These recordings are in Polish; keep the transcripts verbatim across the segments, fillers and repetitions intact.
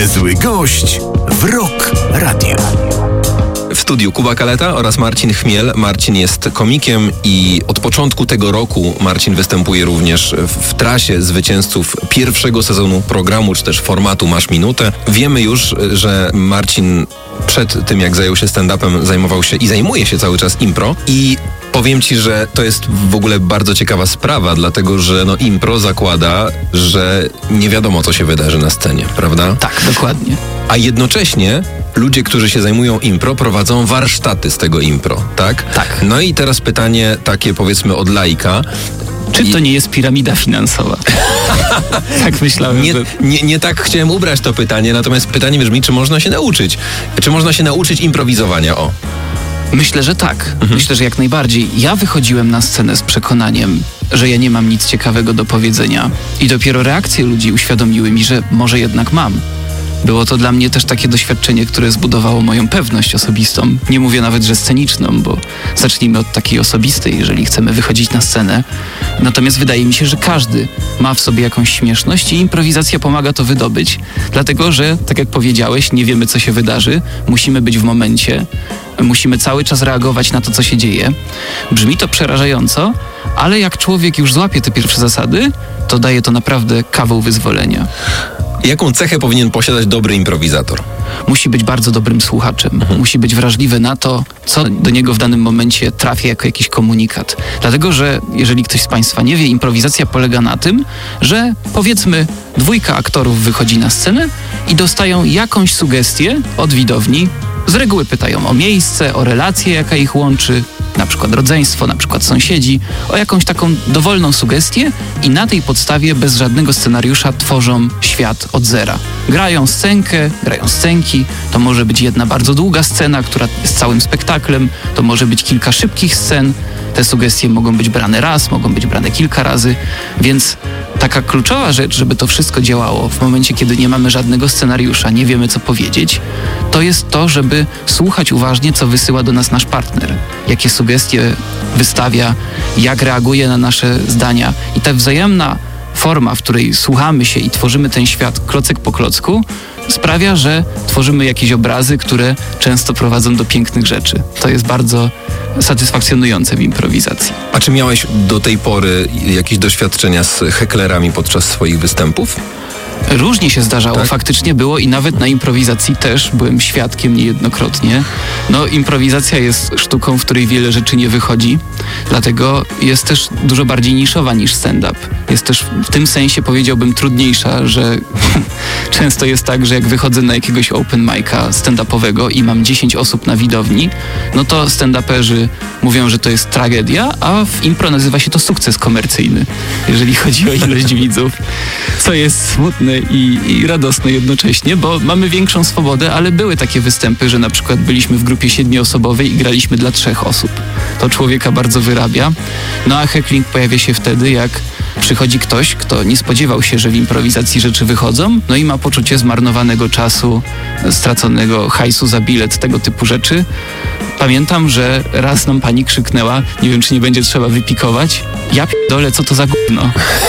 Niezły gość w Rock Radio. W studiu Kuba Kaleta oraz Marcin Chmiel. Marcin jest komikiem i od początku tego roku Marcin występuje również w trasie zwycięzców pierwszego sezonu programu, czy też formatu Masz Minutę. Wiemy już, że Marcin przed tym, jak zajął się stand-upem, zajmował się i zajmuje się cały czas impro i powiem ci, że to jest w ogóle bardzo ciekawa sprawa, dlatego że no, impro zakłada, że nie wiadomo, co się wydarzy na scenie, prawda? Tak, dokładnie. A jednocześnie ludzie, którzy się zajmują impro, prowadzą warsztaty z tego impro, tak? Tak. No i teraz pytanie takie, powiedzmy, od laika. Czy to nie jest piramida finansowa? Tak myślałem. Nie, że... nie, nie tak chciałem ubrać to pytanie, natomiast pytanie brzmi, czy można się nauczyć? Czy można się nauczyć improwizowania? O. Myślę, że tak. Mhm. Myślę, że jak najbardziej. Ja wychodziłem na scenę z przekonaniem, że ja nie mam nic ciekawego do powiedzenia i dopiero reakcje ludzi uświadomiły mi, że może jednak mam. Było to dla mnie też takie doświadczenie, które zbudowało moją pewność osobistą. Nie mówię nawet, że sceniczną, bo zacznijmy od takiej osobistej, jeżeli chcemy wychodzić na scenę. Natomiast wydaje mi się, że każdy ma w sobie jakąś śmieszność i improwizacja pomaga to wydobyć. Dlatego, że, tak jak powiedziałeś, nie wiemy, co się wydarzy. Musimy być w momencie. Musimy cały czas reagować na to, co się dzieje. Brzmi to przerażająco, ale jak człowiek już złapie te pierwsze zasady, to daje to naprawdę kawał wyzwolenia. Jaką cechę powinien posiadać dobry improwizator? Musi być bardzo dobrym słuchaczem. Mhm. Musi być wrażliwy na to, co do niego w danym momencie trafia jako jakiś komunikat. Dlatego, że jeżeli ktoś z Państwa nie wie, improwizacja polega na tym, że powiedzmy dwójka aktorów wychodzi na scenę i dostają jakąś sugestię od widowni. Z reguły pytają o miejsce, o relację, jaka ich łączy, na przykład rodzeństwo, na przykład sąsiedzi, o jakąś taką dowolną sugestię i na tej podstawie bez żadnego scenariusza tworzą świat od zera. Grają scenkę, grają scenki, to może być jedna bardzo długa scena, która jest całym spektaklem, to może być kilka szybkich scen, te sugestie mogą być brane raz, mogą być brane kilka razy, więc taka kluczowa rzecz, żeby to wszystko działało w momencie, kiedy nie mamy żadnego scenariusza, nie wiemy, co powiedzieć, to jest to, żeby słuchać uważnie, co wysyła do nas nasz partner, jakie sugestie wystawia, jak reaguje na nasze zdania i ta wzajemna forma, w której słuchamy się i tworzymy ten świat klocek po klocku, sprawia, że tworzymy jakieś obrazy, które często prowadzą do pięknych rzeczy. To jest bardzo satysfakcjonujące w improwizacji. A czy miałeś do tej pory jakieś doświadczenia z heklerami podczas swoich występów? Różnie się zdarzało, tak? Faktycznie było i nawet na improwizacji też byłem świadkiem niejednokrotnie. No, improwizacja jest sztuką, w której wiele rzeczy nie wychodzi, dlatego jest też dużo bardziej niszowa niż stand-up. Jest też w tym sensie, powiedziałbym, trudniejsza, że często jest tak, że jak wychodzę na jakiegoś open mic'a stand-upowego i mam dziesięć osób na widowni, no to stand-uperzy mówią, że to jest tragedia, a w impro nazywa się to sukces komercyjny, jeżeli chodzi o ilość widzów, co jest smutne I, i radosne jednocześnie, bo mamy większą swobodę, ale były takie występy, że na przykład byliśmy w grupie siedmioosobowej i graliśmy dla trzech osób. To człowieka bardzo wyrabia. No a heckling pojawia się wtedy, jak przychodzi ktoś, kto nie spodziewał się, że w improwizacji rzeczy wychodzą, no i ma poczucie zmarnowanego czasu, straconego hajsu za bilet, tego typu rzeczy. Pamiętam, że raz nam pani krzyknęła, nie wiem, czy nie będzie trzeba wypikować, ja p***dolę, co to za gówno.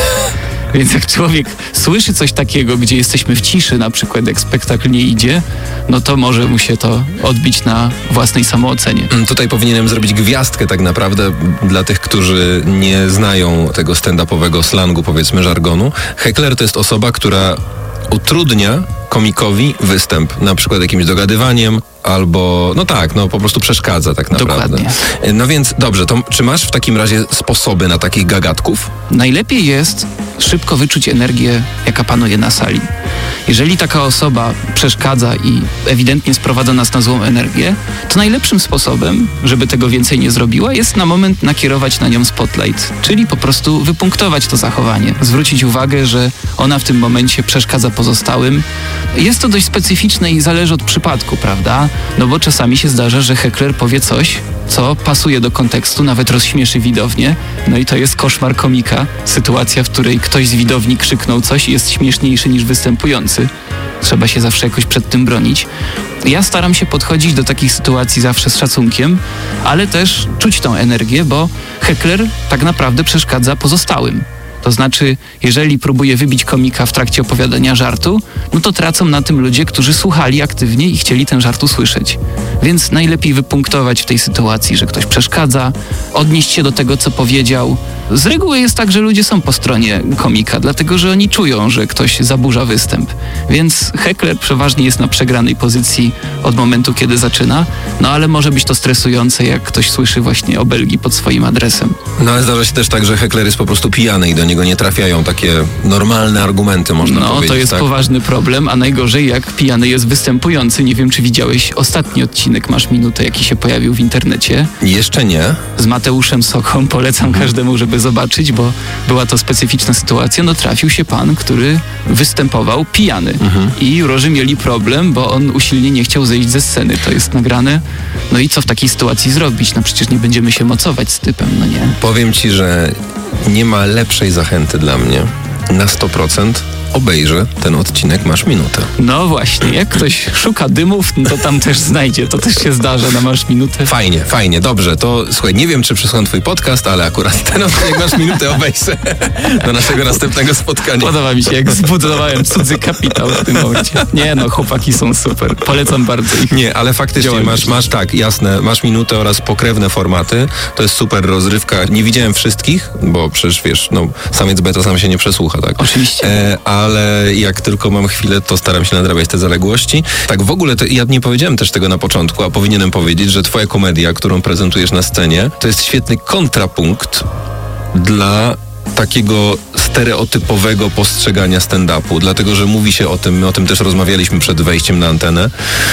Więc jak człowiek słyszy coś takiego, gdzie jesteśmy w ciszy, na przykład jak spektakl nie idzie, no to może mu się to odbić na własnej samoocenie. Tutaj powinienem zrobić gwiazdkę tak naprawdę dla tych, którzy nie znają tego stand-upowego slangu, powiedzmy, żargonu. Heckler to jest osoba, która utrudnia komikowi występ, na przykład jakimś dogadywaniem, albo, no tak, no po prostu przeszkadza tak naprawdę. Dokładnie. No więc dobrze, to czy masz w takim razie sposoby na takich gagatków? Najlepiej jest szybko wyczuć energię, jaka panuje na sali. Jeżeli taka osoba przeszkadza i ewidentnie sprowadza nas na złą energię, to najlepszym sposobem, żeby tego więcej nie zrobiła, jest na moment nakierować na nią spotlight, czyli po prostu wypunktować to zachowanie, zwrócić uwagę, że ona w tym momencie przeszkadza pozostałym. Jest to dość specyficzne i zależy od przypadku, prawda? No bo czasami się zdarza, że heckler powie coś, co pasuje do kontekstu, nawet rozśmieszy widownię. No i to jest koszmar komika. Sytuacja, w której ktoś z widowni krzyknął coś i jest śmieszniejszy niż występujący. Trzeba się zawsze jakoś przed tym bronić. Ja staram się podchodzić do takich sytuacji zawsze z szacunkiem, ale też czuć tą energię, bo heckler tak naprawdę przeszkadza pozostałym. To znaczy, jeżeli próbuje wybić komika w trakcie opowiadania żartu, no to tracą na tym ludzie, którzy słuchali aktywnie i chcieli ten żart usłyszeć. Więc najlepiej wypunktować w tej sytuacji, że ktoś przeszkadza, odnieść się do tego, co powiedział. Z reguły jest tak, że ludzie są po stronie komika, dlatego że oni czują, że ktoś zaburza występ. Więc heckler przeważnie jest na przegranej pozycji od momentu, kiedy zaczyna, no ale może być to stresujące, jak ktoś słyszy właśnie obelgi pod swoim adresem. No ale zdarza się też tak, że heckler jest po prostu pijany i do niego nie trafiają takie normalne argumenty, można no, powiedzieć. No to jest tak? poważny problem, a najgorzej jak pijany jest występujący. Nie wiem, czy widziałeś ostatni odcinek Masz Minutę, jaki się pojawił w internecie. Jeszcze nie. Z Mateuszem Soką. Polecam mhm. każdemu, żeby zobaczyć, bo była to specyficzna sytuacja. No trafił się pan, który występował pijany. Mhm. I jurorzy mieli problem, bo on usilnie nie chciał zejść ze sceny. To jest nagrane. No i co w takiej sytuacji zrobić? No przecież nie będziemy się mocować z typem, no nie? Powiem ci, że nie ma lepszej zachęty dla mnie. Na sto procent obejrzę ten odcinek Masz Minutę. No właśnie, jak ktoś szuka dymów, no to tam też znajdzie. To też się zdarza na Masz Minutę. Fajnie, fajnie, dobrze. To słuchaj, nie wiem, czy przesłucham twój podcast, ale akurat ten odcinek Masz Minutę obejrzę do naszego następnego spotkania. Podoba mi się, jak zbudowałem cudzy kapitał w tym momencie. Nie no, chłopaki są super. Polecam bardzo ich. Nie, ale faktycznie masz, masz tak, jasne, Masz Minutę oraz pokrewne formaty. To jest super rozrywka. Nie widziałem wszystkich, bo przecież wiesz, no samiec beta sam się nie przesłucha, tak? Oczywiście. E, ale jak tylko mam chwilę, to staram się nadrabiać te zaległości. Tak w ogóle, to ja nie powiedziałem też tego na początku, a powinienem powiedzieć, że twoja komedia, którą prezentujesz na scenie, to jest świetny kontrapunkt dla takiego stereotypowego postrzegania stand-upu, dlatego, że mówi się o tym, my o tym też rozmawialiśmy przed wejściem na antenę,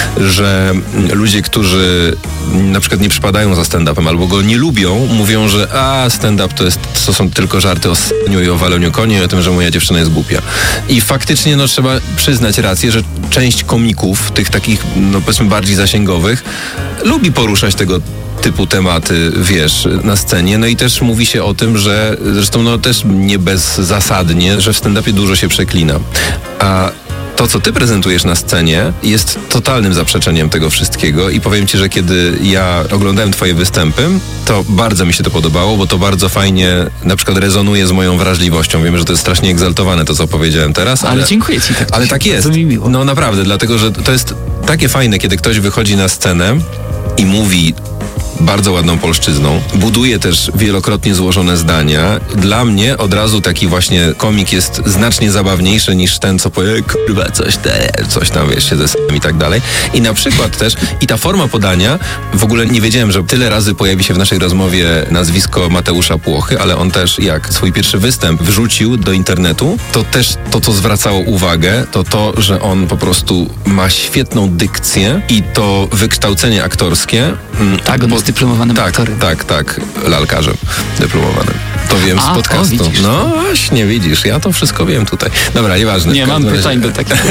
że ludzie, którzy na przykład nie przypadają za stand-upem albo go nie lubią, mówią, że a stand-up to, jest, to są tylko żarty o s**niu i o waleniu koni i o tym, że moja dziewczyna jest głupia. I faktycznie no, trzeba przyznać rację, że część komików, tych takich no, powiedzmy bardziej zasięgowych, lubi poruszać tego typu tematy, wiesz, na scenie. No i też mówi się o tym, że zresztą no też nie bezzasadnie, że w stand-upie dużo się przeklina. A to, co ty prezentujesz na scenie, jest totalnym zaprzeczeniem tego wszystkiego i powiem ci, że kiedy ja oglądałem twoje występy, to bardzo mi się to podobało, bo to bardzo fajnie na przykład rezonuje z moją wrażliwością. Wiem, że to jest strasznie egzaltowane to, co powiedziałem teraz. Ale, ale dziękuję ci. Tak ale tak jest. Mi miło. No naprawdę, dlatego, że to jest takie fajne, kiedy ktoś wychodzi na scenę i mówi bardzo ładną polszczyzną. Buduje też wielokrotnie złożone zdania. Dla mnie od razu taki właśnie komik jest znacznie zabawniejszy niż ten, co powie, kurwa, coś, te, coś tam, wiesz, się ze s**em i tak dalej. I na przykład też, i ta forma podania, w ogóle nie wiedziałem, że tyle razy pojawi się w naszej rozmowie nazwisko Mateusza Płochy, ale on też, jak swój pierwszy występ wrzucił do internetu, to też to, co zwracało uwagę, to to, że on po prostu ma świetną dykcję i to wykształcenie aktorskie. Tak, on jest dyplomowanym tak, aktorem. Tak, tak, lalkarzem dyplomowanym. To wiem A, z podcastu. o, widzisz, no właśnie, widzisz, ja to wszystko wiem tutaj. Dobra, nieważne. Nie mam pytań do takiego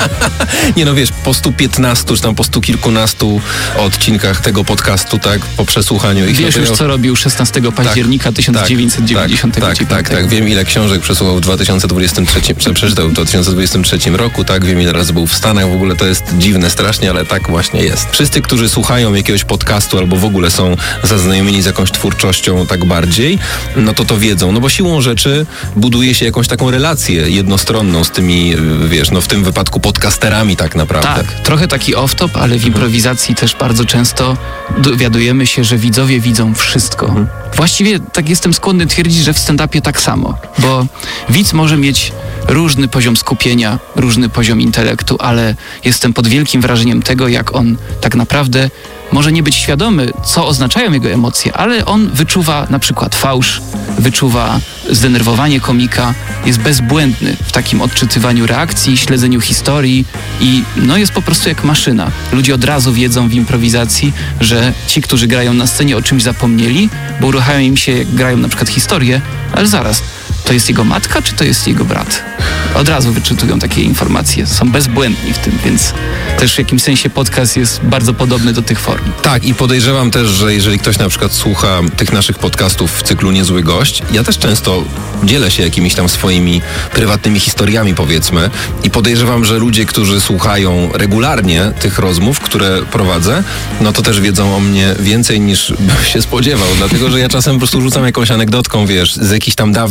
Nie no wiesz, po stu piętnastu, czy tam po stu kilkunastu odcinkach tego podcastu, tak, po przesłuchaniu ich. Wiesz już, co robił szesnastego października tak, tysiąc dziewięćset dziewięćdziesiątego dziewiątego. Tak, tak, tak, wiem ile książek przesłuchał w dwa tysiące dwudziestym trzecim, przeczytał w dwa tysiące dwudziestym trzecim roku, tak, wiem ile razy był w Stanach, w ogóle to jest dziwne strasznie, ale tak właśnie jest. Wszyscy, którzy słuchają jakiegoś podcastu albo w ogóle są zaznajomieni z jakąś twórczością tak bardziej, no to to wiedzą, no bo siłą rzeczy buduje się jakąś taką relację jednostronną z tymi, wiesz, no w tym wypadku podcasterami tak naprawdę. Tak, trochę taki off-top, ale w improwizacji też bardzo często dowiadujemy się, że widzowie widzą wszystko. Mhm. Właściwie tak jestem skłonny twierdzić, że w stand-upie tak samo, bo widz może mieć różny poziom skupienia, różny poziom intelektu, ale jestem pod wielkim wrażeniem tego, jak on tak naprawdę może nie być świadomy, co oznaczają jego emocje, ale on wyczuwa na przykład fałsz, wyczuwa zdenerwowanie komika, jest bezbłędny w takim odczytywaniu reakcji, śledzeniu historii i no jest po prostu jak maszyna. Ludzie od razu wiedzą w improwizacji, że ci, którzy grają na scenie, o czymś zapomnieli, bo uruchamia im się, jak grają na przykład historię, ale zaraz, to jest jego matka, czy to jest jego brat? Od razu wyczytują takie informacje. Są bezbłędni w tym, więc też w jakimś sensie podcast jest bardzo podobny do tych form. Tak, i podejrzewam też, że jeżeli ktoś na przykład słucha tych naszych podcastów w cyklu Niezły Gość, ja też często dzielę się jakimiś tam swoimi prywatnymi historiami, powiedzmy, i podejrzewam, że ludzie, którzy słuchają regularnie tych rozmów, które prowadzę, no to też wiedzą o mnie więcej niż bym się spodziewał, dlatego, że ja czasem po prostu rzucam jakąś anegdotką, wiesz, z jakichś tam dawnych lat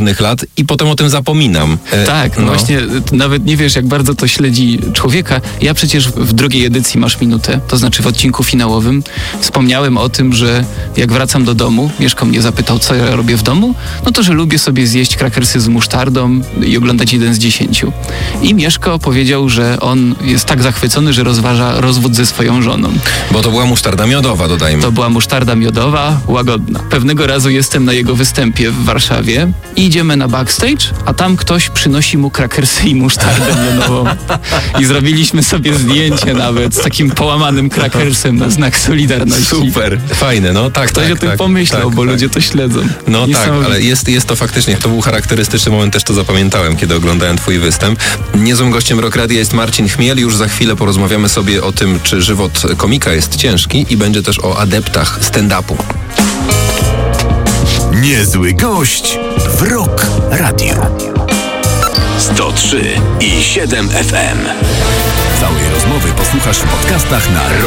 i potem o tym zapominam. E, Tak, no właśnie, nawet nie wiesz, jak bardzo to śledzi człowieka. Ja przecież w drugiej edycji Masz Minutę, to znaczy w odcinku finałowym, wspomniałem o tym, że jak wracam do domu, Mieszko mnie zapytał, co ja robię w domu, no to, że lubię sobie zjeść krakersy z musztardą i oglądać jeden z dziesięciu. I Mieszko powiedział, że on jest tak zachwycony, że rozważa rozwód ze swoją żoną. Bo to była musztarda miodowa, dodajmy. To była musztarda miodowa, łagodna. Pewnego razu jestem na jego występie w Warszawie i idziemy na backstage, a tam ktoś przynosi mu krakersy i musztardę miodową. I zrobiliśmy sobie zdjęcie nawet z takim połamanym krakersem na znak solidarności. Super, fajne, no tak, Ktoś tak, o tym tak, pomyślał, tak, bo tak. ludzie to śledzą. No tak, Niesamowite. ale jest, jest to faktycznie, to był charakterystyczny moment, też to zapamiętałem, kiedy oglądałem twój występ. Niezłym gościem Rock Radia jest Marcin Chmiel. Już za chwilę porozmawiamy sobie o tym, czy żywot komika jest ciężki i będzie też o adeptach stand-upu. Niezły gość w Rock Radio. sto trzy i siedem F M. Całej rozmowy posłuchasz w podcastach na